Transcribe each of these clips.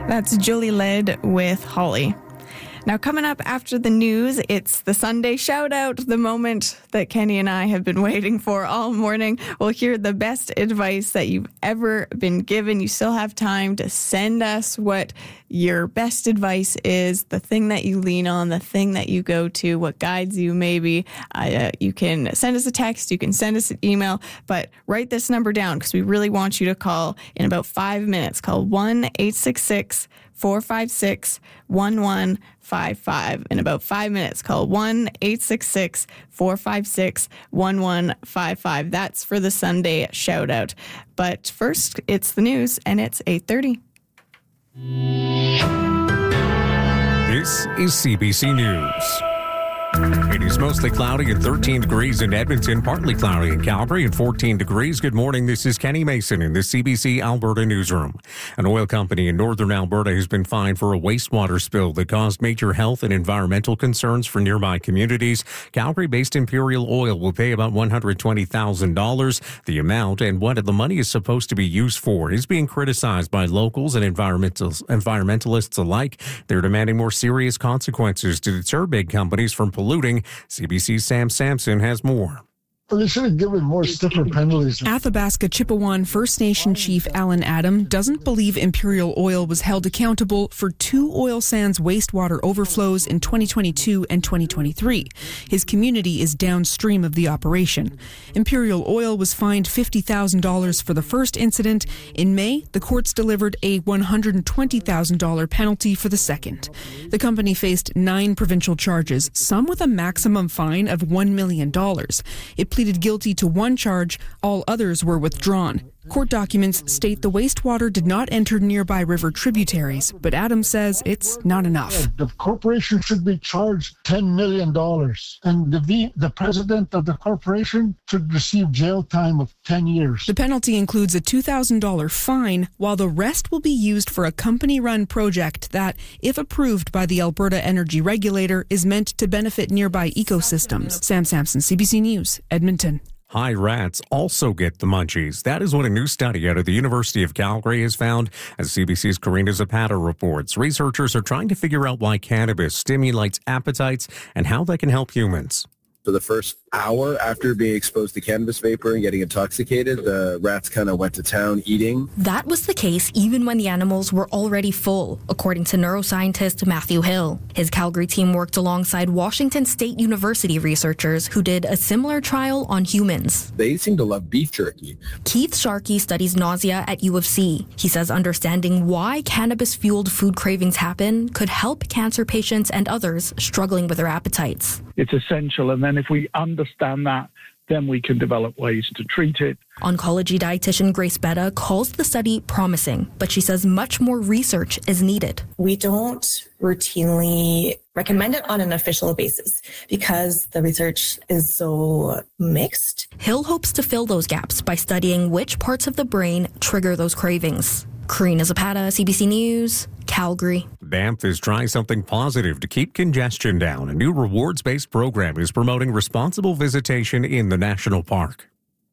That's Julie Led with Holly. Now, coming up after the news, it's the Sunday shout-out, the moment that Kenny and I have been waiting for all morning. We'll hear the best advice that you've ever been given. You still have time to send us what your best advice is, the thing that you lean on, the thing that you go to, what guides you maybe. You can send us a text, you can send us an email, but write this number down because we really want you to call in about 5 minutes. Call 1-866-456-1155. In about 5 minutes, call 1-866-456-1155. That's for the Sunday shout out. But first, it's the news, and it's 8:30. This is CBC News. It is mostly cloudy and 13 degrees in Edmonton, partly cloudy in Calgary and 14 degrees. Good morning. This is Kenny Mason in the CBC Alberta newsroom. An oil company in northern Alberta has been fined for a wastewater spill that caused major health and environmental concerns for nearby communities. Calgary-based Imperial Oil will pay about $120,000. The amount and what the money is supposed to be used for is being criticized by locals and environmentalists alike. They're demanding more serious consequences to deter big companies from polluting. CBC's Sam Sampson has more. They should have given more stiffer penalties. Athabasca Chippewan First Nation Chief Alan Adam doesn't believe Imperial Oil was held accountable for 2 oil sands wastewater overflows in 2022 and 2023. His community is downstream of the operation. Imperial Oil was fined $50,000 for the first incident. In May, the courts delivered a $120,000 penalty for the second. The company faced 9 provincial charges, some with a maximum fine of $1 million. It pleaded guilty to 1 charge. All others were withdrawn. Court documents state the wastewater did not enter nearby river tributaries, but Adams says it's not enough. The corporation should be charged $10 million, and the president of the corporation should receive jail time of 10 years. The penalty includes a $2,000 fine, while the rest will be used for a company-run project that, if approved by the Alberta Energy Regulator, is meant to benefit nearby ecosystems. Sam Sampson, CBC News, Edmonton. High rats also get the munchies. That is what a new study out of the University of Calgary has found. As CBC's Karina Zapata reports, researchers are trying to figure out why cannabis stimulates appetites and how that can help humans. For the first hour after being exposed to cannabis vapor and getting intoxicated, the rats kind of went to town eating. That was the case even when the animals were already full, according to neuroscientist Matthew Hill. His Calgary team worked alongside Washington State University researchers who did a similar trial on humans. They seem to love beef jerky. Keith Sharkey studies nausea at U of C. He says understanding why cannabis-fueled food cravings happen could help cancer patients and others struggling with their appetites. It's essential, and then if we understand that, then we can develop ways to treat it. Oncology dietitian Grace Betta calls the study promising, but she says much more research is needed. We don't routinely recommend it on an official basis because the research is so mixed. Hill hopes to fill those gaps by studying which parts of the brain trigger those cravings. Karina Zapata, CBC News, Calgary. Banff is trying something positive to keep congestion down. A new rewards-based program is promoting responsible visitation in the national park.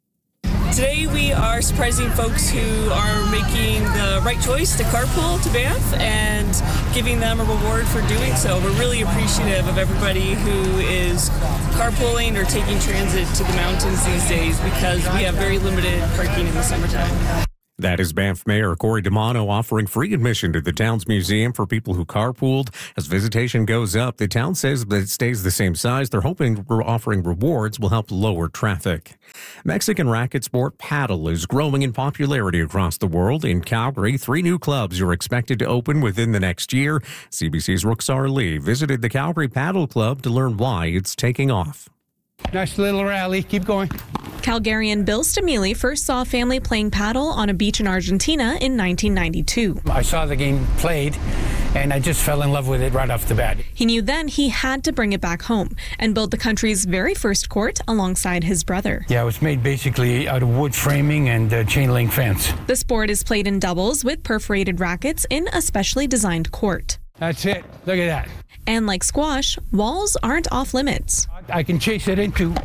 Today we are surprising folks who are making the right choice to carpool to Banff and giving them a reward for doing so. We're really appreciative of everybody who is carpooling or taking transit to the mountains these days because we have very limited parking in the summertime. That is Banff Mayor Corey D'Amano offering free admission to the town's museum for people who carpooled. As visitation goes up, the town says that it stays the same size. They're hoping offering rewards will help lower traffic. Mexican racket sport paddle is growing in popularity across the world. In Calgary, 3 new clubs are expected to open within the next year. CBC's Ruxar Lee visited the Calgary Paddle Club to learn why it's taking off. Nice little rally. Keep going. Calgarian Bill Stamili first saw a family playing paddle on a beach in Argentina in 1992. I saw the game played, and I just fell in love with it right off the bat. He knew then he had to bring it back home and build the country's very first court alongside his brother. Yeah, it was made basically out of wood framing and chain link fence. The sport is played in doubles with perforated rackets in a specially designed court. That's it. Look at that. And like squash, walls aren't off limits. I can chase it into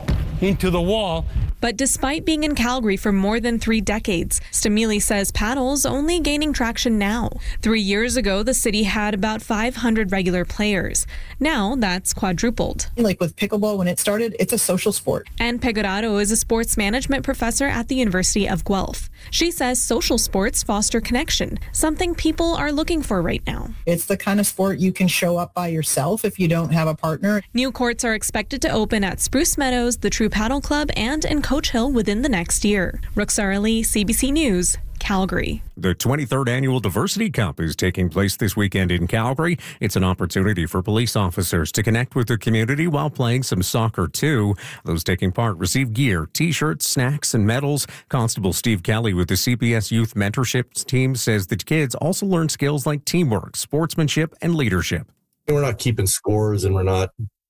into the wall. But despite being in Calgary for more than 3 decades, Stamili says paddle's only gaining traction now. 3 years ago, the city had about 500 regular players. Now that's quadrupled. Like with pickleball, when it started, it's a social sport. Anne Pegoraro is a sports management professor at the University of Guelph. She says social sports foster connection, something people are looking for right now. It's the kind of sport you can show up by yourself if you don't have a partner. New courts are expected to open at Spruce Meadows, the True Paddle Club, and in Coach Hill within the next year. Ruxara Lee, CBC News, Calgary. The 23rd Annual Diversity Cup is taking place this weekend in Calgary. It's an opportunity for police officers to connect with the community while playing some soccer, too. Those taking part receive gear, T-shirts, snacks, and medals. Constable Steve Kelly with the CPS Youth Mentorship Team says the kids also learn skills like teamwork, sportsmanship, and leadership. We're not keeping scores and we're not,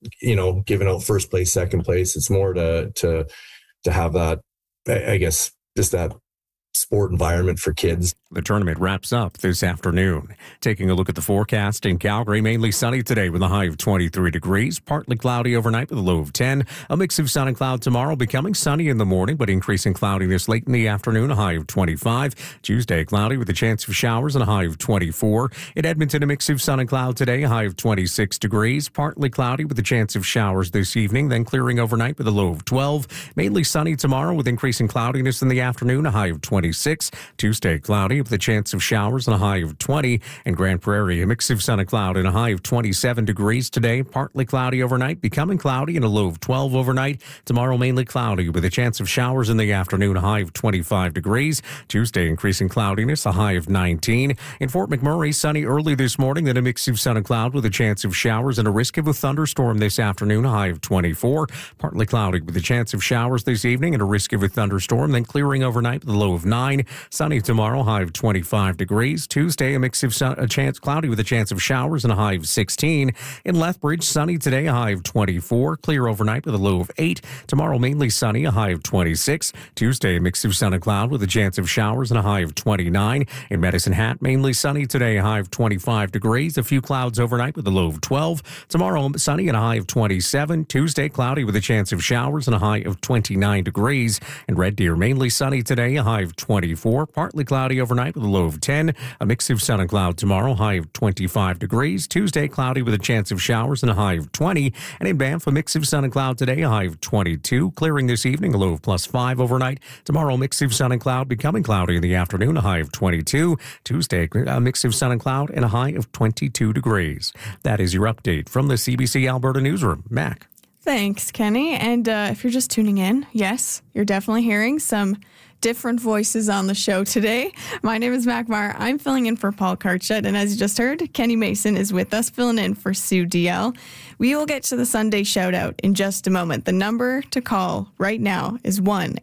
giving out first place, second place. It's more to have that, I guess, just that sport environment for kids. The tournament wraps up this afternoon. Taking a look at the forecast in Calgary, mainly sunny today with a high of 23 degrees, partly cloudy overnight with a low of 10. A mix of sun and cloud tomorrow, becoming sunny in the morning, but increasing cloudiness late in the afternoon, a high of 25. Tuesday, cloudy with a chance of showers and a high of 24. In Edmonton, a mix of sun and cloud today, a high of 26 degrees, partly cloudy with a chance of showers this evening, then clearing overnight with a low of 12. Mainly sunny tomorrow with increasing cloudiness in the afternoon, a high of 26. Tuesday, cloudy with a chance of showers and a high of 20. In Grand Prairie, a mix of sun and cloud and a high of 27 degrees today. Partly cloudy overnight, becoming cloudy and a low of 12 overnight. Tomorrow, mainly cloudy with a chance of showers in the afternoon, a high of 25 degrees. Tuesday, increasing cloudiness, a high of 19. In Fort McMurray, sunny early this morning, then a mix of sun and cloud with a chance of showers and a risk of a thunderstorm this afternoon, a high of 24. Partly cloudy with a chance of showers this evening and a risk of a thunderstorm, then clearing overnight with a low of 9. Sunny tomorrow, high of 25 degrees. Tuesday, a mix of cloudy with a chance of showers and a high of 16. In Lethbridge, sunny today, a high of 24. Clear overnight with a low of 8. Tomorrow, mainly sunny, a high of 26. Tuesday, a mix of sun and cloud with a chance of showers and a high of 29. In Medicine Hat, mainly sunny today, a high of 25 degrees. A few clouds overnight with a low of 12. Tomorrow, sunny and a high of 27. Tuesday, cloudy with a chance of showers and a high of 29 degrees. In Red Deer, mainly sunny today, a high of 24. Partly cloudy overnight with a low of 10. A mix of sun and cloud tomorrow, high of 25 degrees. Tuesday, cloudy with a chance of showers and a high of 20. And in Banff, a mix of sun and cloud today, a high of 22. Clearing this evening, a low of +5 overnight. Tomorrow, a mix of sun and cloud, becoming cloudy in the afternoon, a high of 22. Tuesday, a mix of sun and cloud and a high of 22 degrees. That is your update from the CBC Alberta Newsroom. Mac. Thanks, Kenny. And if you're just tuning in, yes, you're definitely hearing some different voices on the show today. My name is Mac Meyer. I'm filling in for Paul Karchett. And as you just heard, Kenny Mason is with us, filling in for Sue DL. We will get to the Sunday shout out in just a moment. The number to call right now is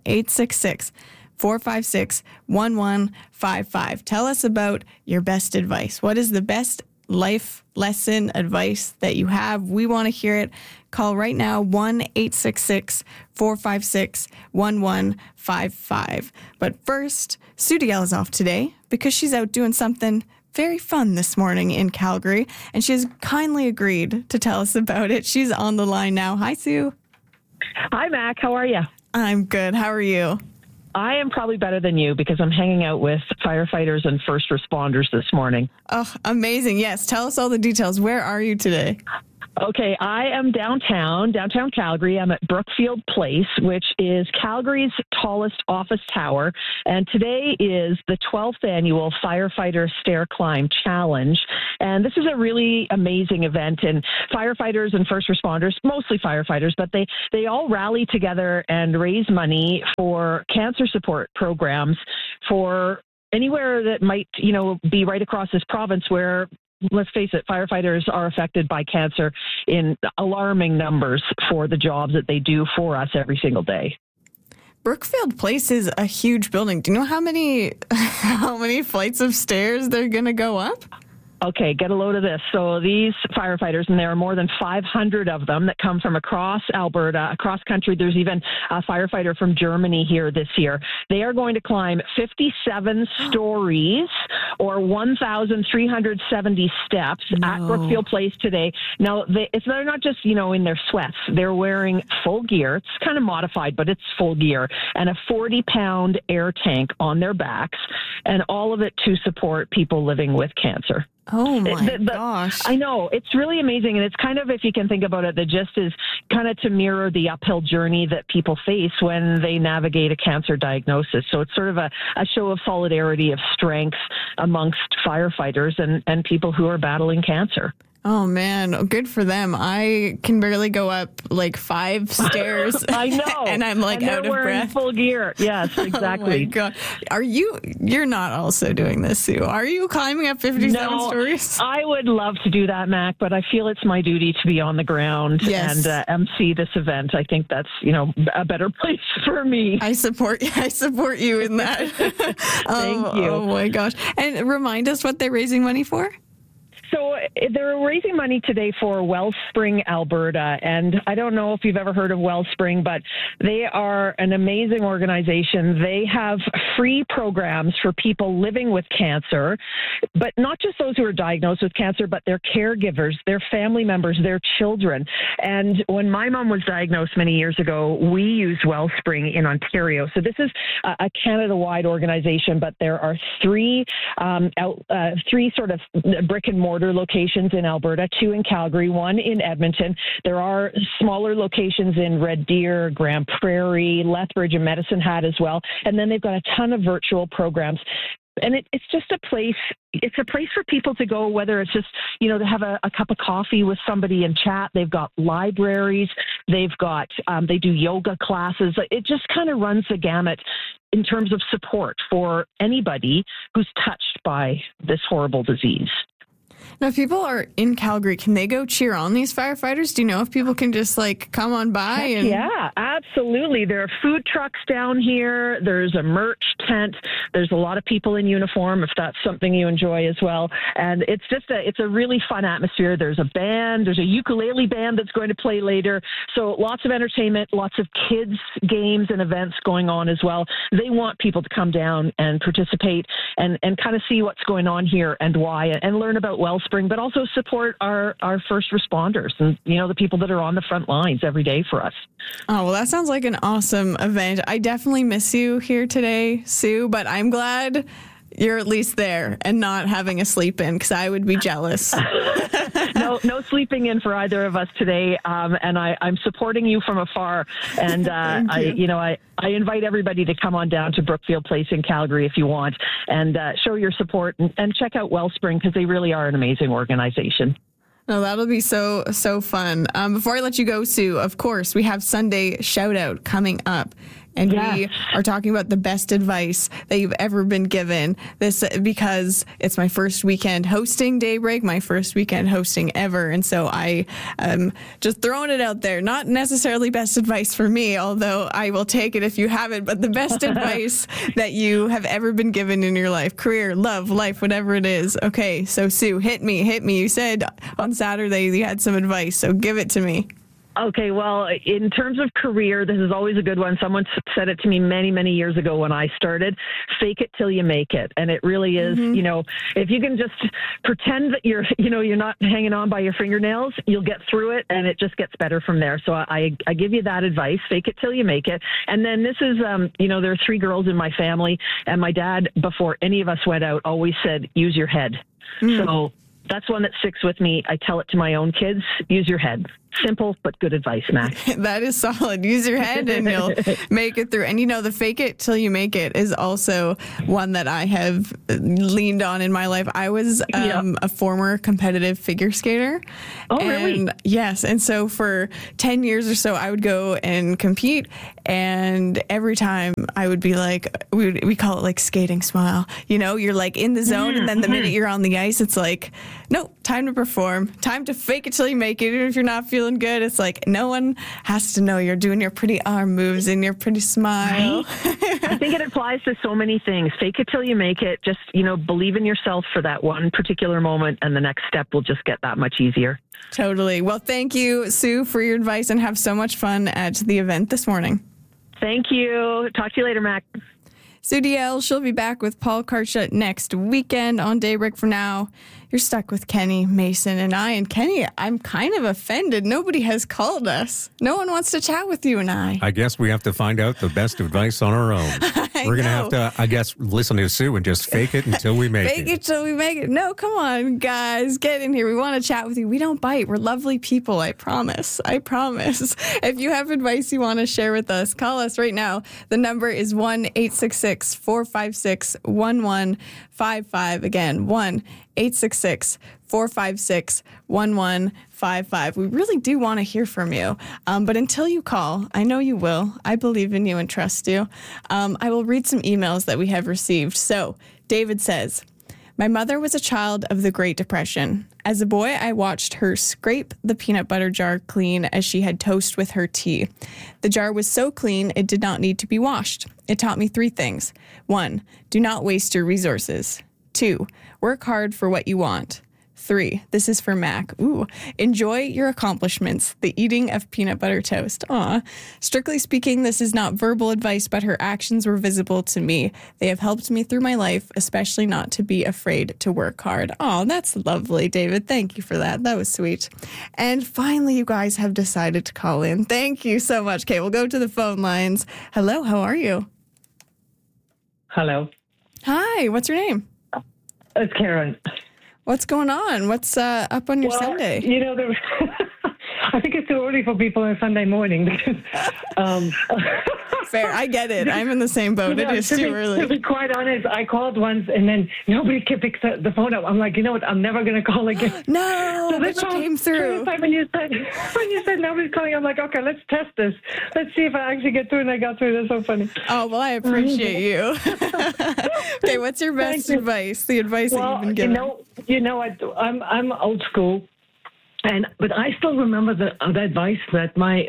1-866-456-1155. Tell us about your best advice. What is the best life lesson advice that you have? We want to hear it. Call right now, 1-866-456-1155. But first, Sue DL is off today because she's out doing something very fun this morning in Calgary, and she has kindly agreed to tell us about it. She's on the line now. Hi, Sue. Hi, Mac. How are you? I'm good. How are you? I am probably better than you because I'm hanging out with firefighters and first responders this morning. Oh, amazing. Yes. Tell us all the details. Where are you today? Okay, I am downtown Calgary. I'm at Brookfield Place, which is Calgary's tallest office tower. And today is the 12th annual Firefighter Stair Climb Challenge. And this is a really amazing event. And firefighters and first responders, mostly firefighters, but they all rally together and raise money for cancer support programs for anywhere that might, be right across this province where, let's face it, firefighters are affected by cancer in alarming numbers for the jobs that they do for us every single day. Brookfield Place is a huge building. Do you know how many flights of stairs they're going to go up? Okay, get a load of this. So these firefighters, and there are more than 500 of them that come from across Alberta, across country. There's even a firefighter from Germany here this year. They are going to climb 57 stories or 1,370 steps at Brookfield Place today. Now, they're not just, in their sweats. They're wearing full gear. It's kind of modified, but it's full gear, and a 40-pound air tank on their backs, and all of it to support people living with cancer. Oh my gosh. I know. It's really amazing. And it's kind of, if you can think about it, the gist is kind of to mirror the uphill journey that people face when they navigate a cancer diagnosis. So it's sort of a show of solidarity, of strength amongst firefighters and people who are battling cancer. Oh, man. Good for them. I can barely go up like 5 stairs. I know. And I'm like out of breath. Full gear. Yes, exactly. Oh, my God. You're not also doing this, Sue. Are you climbing up 57 stories? I would love to do that, Mac, but I feel it's my duty to be on the ground and MC this event. I think that's, a better place for me. I support you in that. Thank you. Oh, my gosh. And remind us what they're raising money for? So they're raising money today for Wellspring Alberta, and I don't know if you've ever heard of Wellspring, but they are an amazing organization. They have free programs for people living with cancer, but not just those who are diagnosed with cancer, but their caregivers, their family members, their children. And when my mom was diagnosed many years ago, we used Wellspring in Ontario. So this is a Canada-wide organization, but there are three sort of brick and mortar locations in Alberta, 2 in Calgary, 1 in Edmonton. There are smaller locations in Red Deer, Grand Prairie, Lethbridge, and Medicine Hat as well. And then they've got a ton of virtual programs. And it's just a place for people to go, whether it's just, to have a cup of coffee with somebody and chat. They've got libraries. They've got, they do yoga classes. It just kind of runs the gamut in terms of support for anybody who's touched by this horrible disease. Now, if people are in Calgary, can they go cheer on these firefighters? Do you know if people can just come on by? Yeah, absolutely. There are food trucks down here. There's a merch tent. There's a lot of people in uniform, if that's something you enjoy as well. And it's just it's a really fun atmosphere. There's a band. There's a ukulele band that's going to play later. So lots of entertainment, lots of kids' games and events going on as well. They want people to come down and participate and kind of see what's going on here and why, and learn about Wellspring, but also support our first responders and, the people that are on the front lines every day for us. Oh, well, that sounds like an awesome event. I definitely miss you here today, Sue, but I'm glad you're at least there and not having a sleep in, because I would be jealous. No sleeping in for either of us today. And I'm supporting you from afar. And I invite everybody to come on down to Brookfield Place in Calgary if you want, and show your support and check out Wellspring, because they really are an amazing organization. No, that'll be so fun. Before I let you go, Sue, of course, we have Sunday Shout Out coming up. And we are talking about the best advice that you've ever been given. This because it's my first weekend hosting Daybreak, my first weekend hosting ever. And so I just throwing it out there. Not necessarily best advice for me, although I will take it if you have it. But the best advice that you have ever been given in your life, career, love, life, whatever it is. Okay, so Sue, hit me. You said on Saturday you had some advice, so give it to me. Okay, well, in terms of career, this is always a good one. Someone said it to me many, many years ago when I started, fake it till you make it. And it really is, if you can just pretend that you're not hanging on by your fingernails, you'll get through it, and it just gets better from there. So I give you that advice, fake it till you make it. And then this is, there are 3 girls in my family, and my dad, before any of us went out, always said, use your head. So that's one that sticks with me. I tell it to my own kids, use your head. Simple, but good advice, Matt. That is solid. Use your head and you'll make it through. And the fake it till you make it is also one that I have leaned on in my life. I was a former competitive figure skater. Oh, really? Yes. And so for 10 years or so, I would go and compete. And every time I would be like, we call it like skating smile. You're like in the zone. And then the minute you're on the ice, it's like, no, time to perform, time to fake it till you make it. Even if you're not feeling feeling good. It's like no one has to know you're doing your pretty arm moves and your pretty smile. Right? I think it applies to so many things. Fake it till you make it. Just, believe in yourself for that one particular moment, and the next step will just get that much easier. Totally. Well, thank you, Sue, for your advice, and have so much fun at the event this morning. Thank you. Talk to you later, Mac. Sue DL, she'll be back with Paul Karchut next weekend on Daybreak. For now, you're stuck with Kenny, Mason, and I. And Kenny, I'm kind of offended. Nobody has called us. No one wants to chat with you and I. I guess we have to find out the best advice on our own. We're going to have to, I guess, listen to Sue and just fake it until we make it. Fake it till we make it. No, come on, guys. Get in here. We want to chat with you. We don't bite. We're lovely people. I promise. I promise. If you have advice you want to share with us, call us right now. The number is 1-866-456-1155. Again, 1-866-456-1155. We really do want to hear from you. But until you call, I know you will. I believe in you and trust you. I will read some emails that we have received. So, David says, my mother was a child of the Great Depression. As a boy, I watched her scrape the peanut butter jar clean as she had toast with her tea. The jar was so clean, it did not need to be washed. It taught me 3 things. 1, do not waste your resources. 2, work hard for what you want. 3, this is for Mac. Ooh, enjoy your accomplishments, the eating of peanut butter toast. Aw. Strictly speaking, this is not verbal advice, but her actions were visible to me. They have helped me through my life, especially not to be afraid to work hard. Oh, that's lovely, David. Thank you for that. That was sweet. And finally, you guys have decided to call in. Thank you so much. Okay, we'll go to the phone lines. Hello, how are you? Hello. Hi, what's your name? It's Karen. What's going on? What's up on your Sunday? I think it's too early for people on Sunday morning. Fair, I get it. I'm in the same boat. It is too early. To be quite honest, I called once and then nobody picked the phone up. I'm like, you know what? I'm never going to call again. No, but you came through. When you said nobody's calling, I'm like, okay, let's test this. Let's see if I actually get through. And I got through. That's so funny. Oh, well, I appreciate you. Okay, what's your best advice? The advice that you've been given. I'm old school. But I still remember the advice that my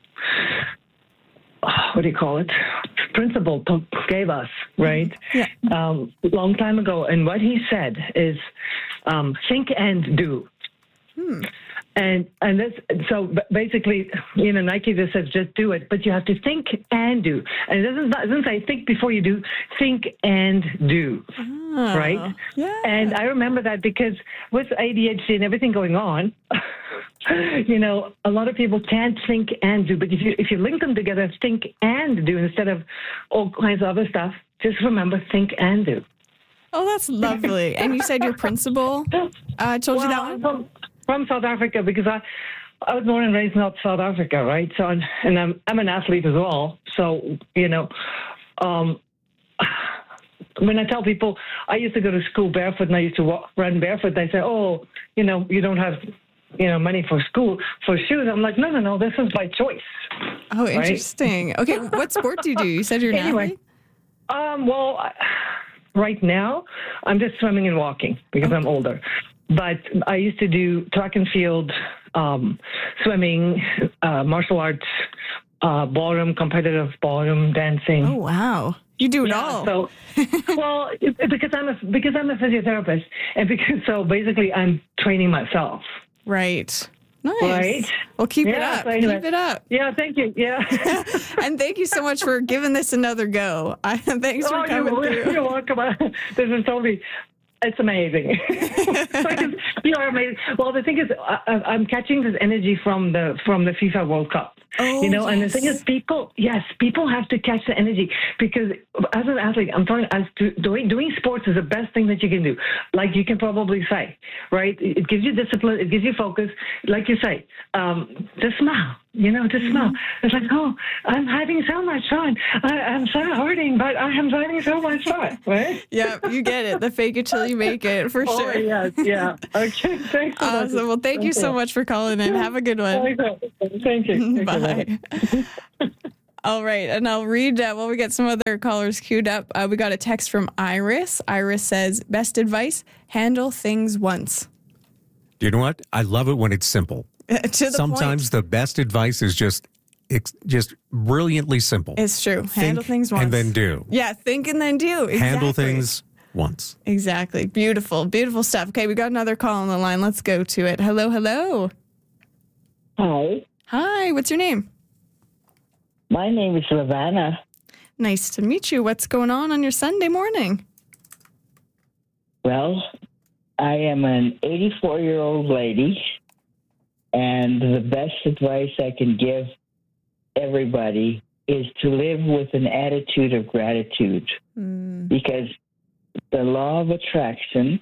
what do you call it? Principal gave us, right? Yeah. Long time ago, and what he said is, think and do. And this, so basically, Nike just says just do it, but you have to think and do. And it doesn't say think before you do, think and do, right? Yeah. And I remember that because with ADHD and everything going on, a lot of people can't think and do. But if you link them together, think and do instead of all kinds of other stuff, just remember think and do. Oh, that's lovely. And you said your principal told you that one? From South Africa, because I was born and raised in South Africa, right? So, and I'm an athlete as well. So, when I tell people I used to go to school barefoot and I used to run barefoot, they say, "Oh, you don't have, money for shoes." I'm like, no, this is by choice. Oh, interesting. Right? Okay, what sport do you do? You said you're an athlete? Right now I'm just swimming and walking because I'm older. But I used to do track and field, swimming, martial arts, competitive ballroom dancing. Oh, wow. You do it all. So, because I'm a physiotherapist, and so basically I'm training myself. Right. Nice. Right. Well, keep it up. So anyway. Keep it up. Yeah, thank you. Yeah. And thank you so much for giving this another go. Thanks for coming through. You're welcome. This is totally... It's amazing. You are amazing. Well, the thing is, I'm catching this energy from the FIFA World Cup. Oh, and the thing is, people have to catch the energy because as an athlete, I'm telling you, doing sports is the best thing that you can do. Like you can probably say, right? It gives you discipline. It gives you focus. Like you say, just smile. Just smile. It's like, oh, I'm having so much fun. I'm so hurting, but I am having so much fun, right? Yeah, you get it. The fake it till you make it, for sure. Oh, yes, yeah. Okay, thanks. Awesome. Well, thank you so much for calling in. Have a good one. Thank you. Bye. All right, and I'll read while we get some other callers queued up. We got a text from Iris. Iris says, best advice, handle things once. You know what? I love it when it's simple. Sometimes the best advice is just brilliantly simple. It's true. Handle things once. And then do. Yeah, think and then do. Exactly. Handle things once. Exactly. Beautiful, beautiful stuff. Okay, we got another call on the line. Let's go to it. Hello, hello. Hi. Hi, what's your name? My name is Lavana. Nice to meet you. What's going on your Sunday morning? Well, I am an 84-year-old lady, and the best advice I can give everybody is to live with an attitude of gratitude, because the law of attraction,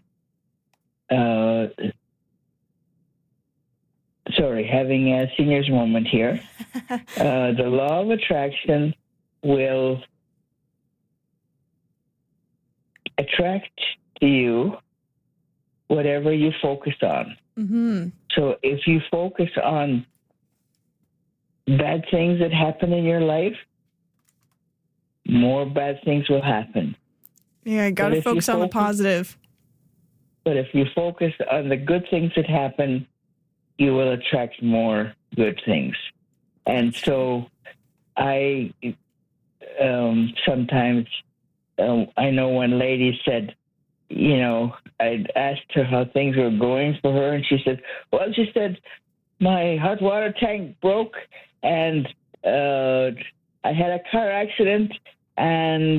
having a senior's moment here, the law of attraction will attract to you whatever you focus on. Mm-hmm. So if you focus on bad things that happen in your life, more bad things will happen. Yeah, got to focus on the positive. But if you focus on the good things that happen, you will attract more good things. And so I sometimes, I know one lady said, I'd asked her how things were going for her, and she said, my hot water tank broke, and I had a car accident, and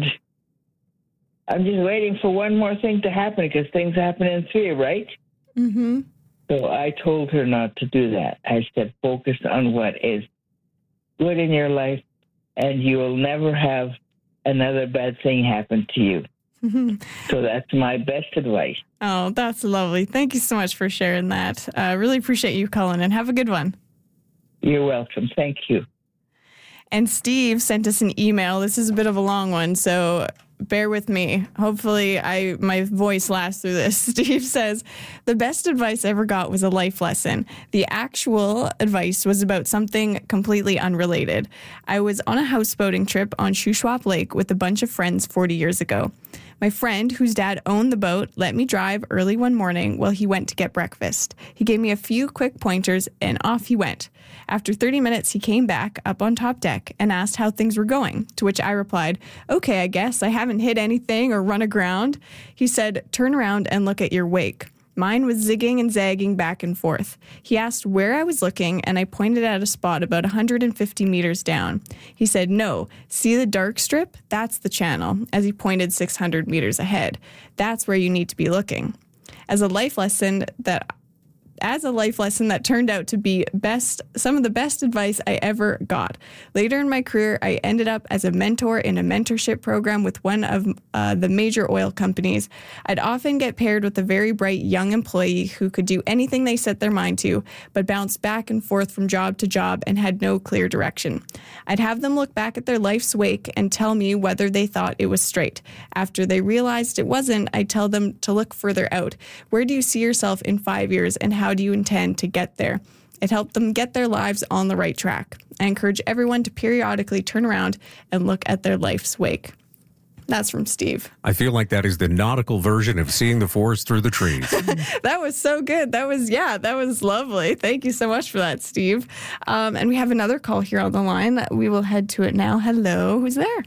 I'm just waiting for one more thing to happen, because things happen in 3, right? Mm-hmm. So I told her not to do that. I said, focus on what is good in your life, and you will never have another bad thing happen to you. So that's my best advice. Oh, that's lovely. Thank you so much for sharing that. I really appreciate you calling, and have a good one. You're welcome. Thank you. And Steve sent us an email. This is a bit of a long one, so bear with me. Hopefully my voice lasts through this. Steve says, the best advice I ever got was a life lesson. The actual advice was about something completely unrelated. I was on a houseboating trip on Shuswap Lake with a bunch of friends 40 years ago. My friend, whose dad owned the boat, let me drive early one morning while he went to get breakfast. He gave me a few quick pointers, and off he went. After 30 minutes, he came back up on top deck and asked how things were going, to which I replied, okay, I guess I haven't hit anything or run aground. He said, turn around and look at your wake. Mine was zigging and zagging back and forth. He asked where I was looking, and I pointed at a spot about 150 meters down. He said, no, see the dark strip? That's the channel, as he pointed 600 meters ahead. That's where you need to be looking. As a life lesson that turned out to be some of the best advice I ever got. Later in my career, I ended up as a mentor in a mentorship program with one of the major oil companies. I'd often get paired with a very bright young employee who could do anything they set their mind to, but bounced back and forth from job to job and had no clear direction. I'd have them look back at their life's wake and tell me whether they thought it was straight. After they realized it wasn't, I'd tell them to look further out. Where do you see yourself in 5 years, and how do you intend to get there? It helped them get their lives on the right track. I encourage everyone to periodically turn around and look at their life's wake. That's from Steve. I feel like that is the nautical version of seeing the forest through the trees. That was so good. That was lovely. Thank you so much for that, Steve. And we have another call here on the line. We will head to it now. Hello, who's there?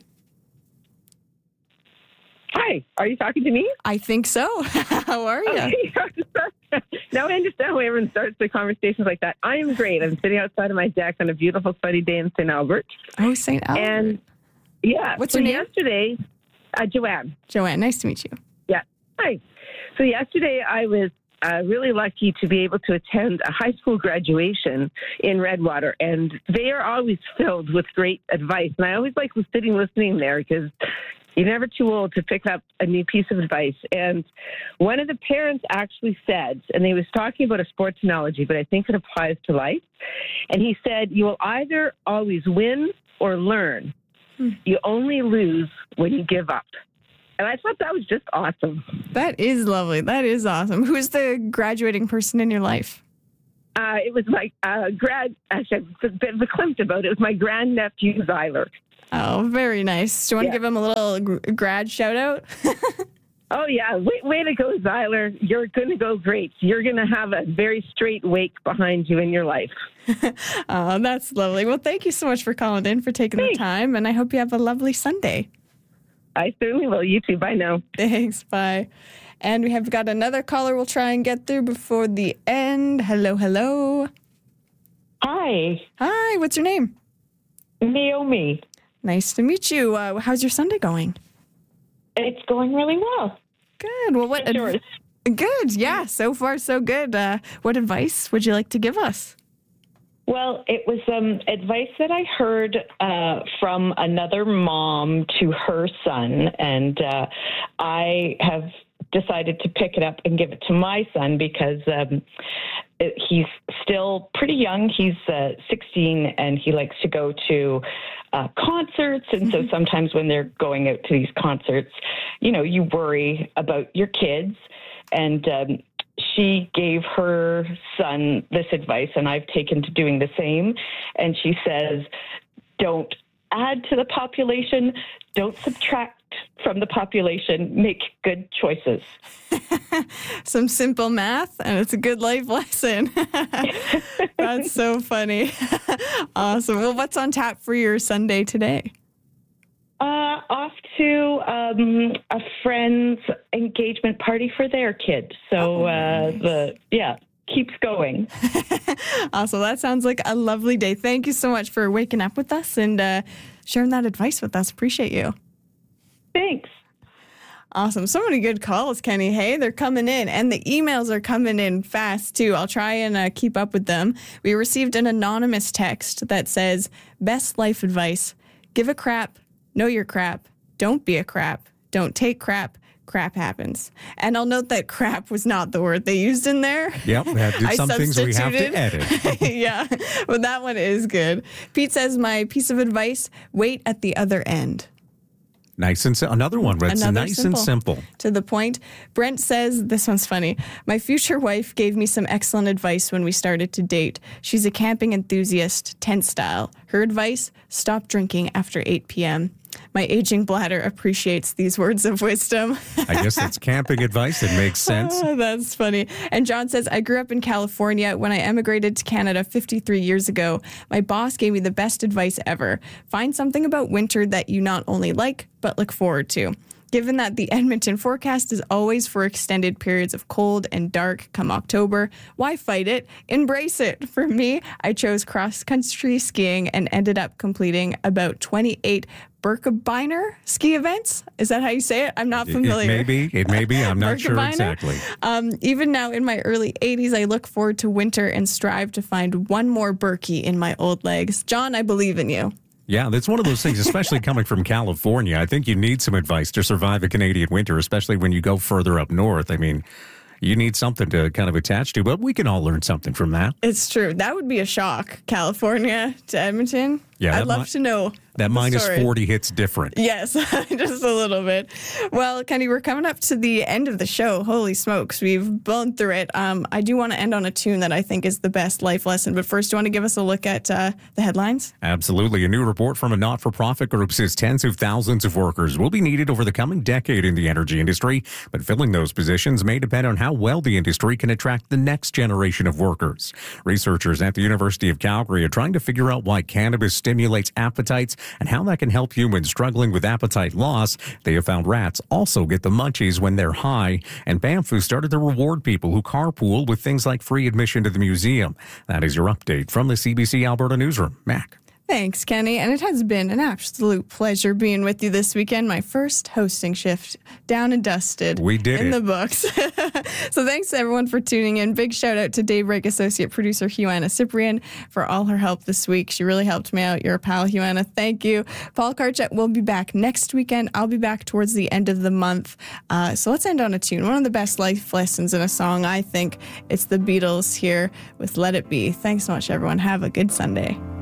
Hi, are you talking to me? I think so. How are you? Okay. Now I understand why everyone starts their conversations like that. I am great. I'm sitting outside of my deck on a beautiful sunny day in St. Albert. Oh, St. Albert. And yeah. What's your name? Yesterday, Joanne. Joanne, nice to meet you. Yeah. Hi. So yesterday I was really lucky to be able to attend a high school graduation in Redwater, and they are always filled with great advice. And I always like sitting listening there, because you're never too old to pick up a new piece of advice. And one of the parents actually said, and he was talking about a sports analogy, but I think it applies to life. And he said, you will either always win or learn. You only lose when you give up. And I thought that was just awesome. That is lovely. That is awesome. Who's the graduating person in your life? It was my actually, a bit of a glimpse about it. It was my grandnephew, Zyler. Oh, very nice. Do you want to give him a little grad shout out? Oh, yeah. Way to go, Zyler. You're going to go great. You're going to have a very straight wake behind you in your life. Oh, that's lovely. Well, thank you so much for calling in, for taking the time, and I hope you have a lovely Sunday. I certainly will. You too. Bye now. Thanks. Bye. And we have got another caller we'll try and get through before the end. Hello, hello. Hi. Hi. What's your name? Naomi. Nice to meet you. How's your Sunday going? It's going really well. Good. Well, what? Yours? Good. Yeah. So far, so good. What advice would you like to give us? Well, it was advice that I heard from another mom to her son, and I have decided to pick it up and give it to my son because he's still pretty young. He's 16, and he likes to go to concerts. And so sometimes when they're going out to these concerts, you worry about your kids. And she gave her son this advice, and I've taken to doing the same. And she says, don't add to the population, don't subtract from the population, make good choices. Some simple math, and it's a good life lesson. That's so funny. Awesome. Well, what's on tap for your Sunday today? Off to a friend's engagement party for their kid. So keeps going. Awesome. That sounds like a lovely day. Thank you so much for waking up with us and sharing that advice with us. Appreciate you. Thanks. Awesome. So many good calls, Kenny. Hey, they're coming in, and the emails are coming in fast, too. I'll try and keep up with them. We received an anonymous text that says, best life advice, give a crap, know your crap, don't be a crap, don't take crap, crap happens. And I'll note that crap was not the word they used in there. Yep, some things we have to edit. Yeah, but that one is good. Pete says, my piece of advice, wait at the other end. Nice and another one that's nice and simple. To the point. Brent says, this one's funny. My future wife gave me some excellent advice when we started to date. She's a camping enthusiast, tent style. Her advice, stop drinking after 8 p.m. My aging bladder appreciates these words of wisdom. I guess that's camping advice. It makes sense. Oh, that's funny. And John says, I grew up in California. When I emigrated to Canada 53 years ago, my boss gave me the best advice ever. Find something about winter that you not only like, but look forward to. Given that the Edmonton forecast is always for extended periods of cold and dark come October, why fight it? Embrace it. For me, I chose cross-country skiing and ended up completing about 28 Birkebeiner ski events. Is that how you say it? I'm not familiar. It may be. I'm not sure exactly. Even now in my early 80s, I look forward to winter and strive to find one more Birkie in my old legs. John, I believe in you. Yeah, that's one of those things, especially coming from California. I think you need some advice to survive a Canadian winter, especially when you go further up north. I mean, you need something to kind of attach to, but we can all learn something from that. It's true. That would be a shock, California to Edmonton. Yeah, I'd love to know. That minus 40 hits different. Yes, just a little bit. Well, Kenny, we're coming up to the end of the show. Holy smokes, we've blown through it. I do want to end on a tune that I think is the best life lesson. But first, do you want to give us a look at the headlines? Absolutely. A new report from a not-for-profit group says tens of thousands of workers will be needed over the coming decade in the energy industry. But filling those positions may depend on how well the industry can attract the next generation of workers. Researchers at the University of Calgary are trying to figure out why cannabis stimulates appetites and how that can help humans struggling with appetite loss. They have found rats also get the munchies when they're high, and Banff started to reward people who carpool with things like free admission to the museum. That is your update from the CBC Alberta Newsroom. Mac. Thanks, Kenny. And it has been an absolute pleasure being with you this weekend. My first hosting shift down and dusted. We did in it. the books. So thanks to everyone for tuning in. Big shout out to Daybreak associate producer Huana Cyprian for all her help this week. She really helped me out. You're a pal, Huana. Thank you. Paul Karchuk will be back next weekend. I'll be back towards the end of the month. So let's end on a tune. One of the best life lessons in a song, I think. It's the Beatles here with Let It Be. Thanks so much, everyone. Have a good Sunday.